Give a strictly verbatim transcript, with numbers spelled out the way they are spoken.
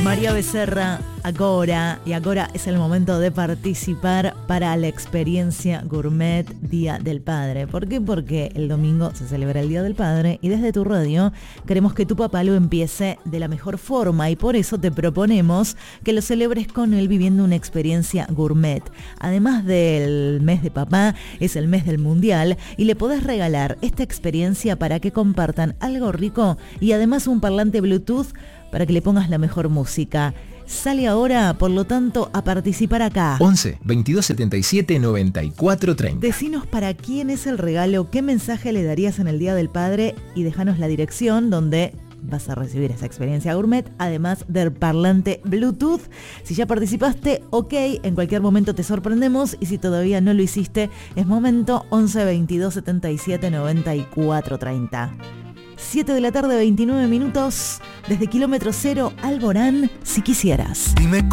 María Becerra, Agora, y Agora es el momento de participar para la experiencia gourmet Día del Padre. ¿Por qué? Porque el domingo se celebra el Día del Padre y desde tu radio queremos que tu papá lo empiece de la mejor forma y por eso te proponemos que lo celebres con él viviendo una experiencia gourmet. Además del mes de papá, es el mes del mundial y le podés regalar esta experiencia para que compartan algo rico y además un parlante Bluetooth para que le pongas la mejor música. Sale ahora, por lo tanto, a participar acá. once, veintidós setenta y siete, noventa y cuatro, treinta. Decinos para quién es el regalo, qué mensaje le darías en el Día del Padre y déjanos la dirección donde vas a recibir esa experiencia gourmet, además del parlante Bluetooth. Si ya participaste, ok, en cualquier momento te sorprendemos y si todavía no lo hiciste, es momento. Once, veintidós setenta y siete, noventa y cuatro, treinta. siete de la tarde, veintinueve minutos, desde kilómetro cero, Alborán, si quisieras. Dime